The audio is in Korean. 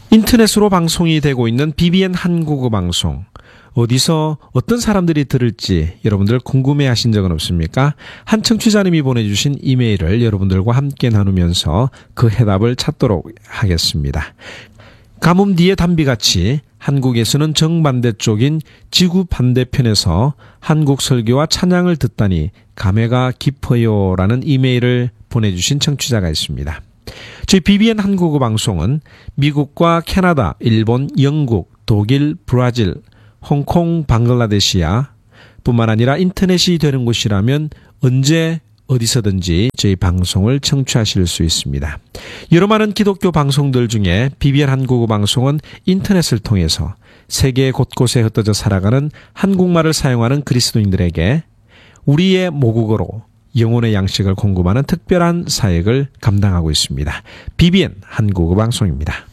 인터넷으로 방송이 되고 있는 BBN 한국어 방송, 어디서 어떤 사람들이 들을지 여러분들 궁금해하신 적은 없습니까? 한 청취자님이 보내주신 이메일을 여러분들과 함께 나누면서 그 해답을 찾도록 하겠습니다. 가뭄 뒤에 담비같이 한국에서는 정반대쪽인 지구 반대편에서 한국 설교와 찬양을 듣다니 감회가 깊어요 라는 이메일을 보내주신 청취자가 있습니다. 저희 BBN 한국어 방송은 미국과 캐나다, 일본, 영국, 독일, 브라질, 홍콩, 방글라데시아 뿐만 아니라 인터넷이 되는 곳이라면 언제 어디서든지 저희 방송을 청취하실 수 있습니다. 여러 많은 기독교 방송들 중에 BBN 한국어 방송은 인터넷을 통해서 세계 곳곳에 흩어져 살아가는 한국말을 사용하는 그리스도인들에게 우리의 모국어로 영혼의 양식을 공급하는 특별한 사역을 감당하고 있습니다. BBN 한국어 방송입니다.